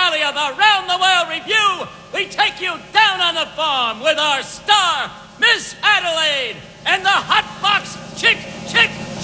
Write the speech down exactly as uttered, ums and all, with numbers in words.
finale of the Round the World Review, we take you down on the farm with our star, Miss Adelaide, and the Hot Box Chick